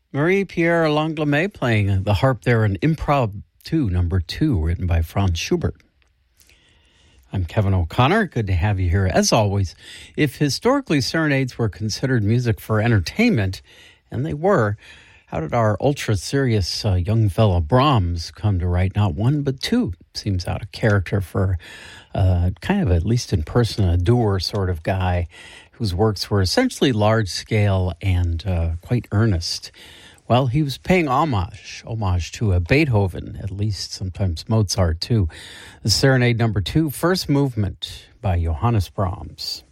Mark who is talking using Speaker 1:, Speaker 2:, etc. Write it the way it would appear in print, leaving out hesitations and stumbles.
Speaker 1: Marie-Pierre Langlois playing the harp there in Improv 2, number 2, written by Franz Schubert. I'm Kevin O'Connor. Good to have you here. As always, if historically serenades were considered music for entertainment, and they were, how did our ultra-serious young fellow Brahms come to write not one but two? Seems out of character for kind of, at least in person, a doer sort of guy whose works were essentially large-scale and quite earnest. Well, he was paying homage to a Beethoven, at least sometimes Mozart too. The Serenade number 2, first movement by Johannes Brahms.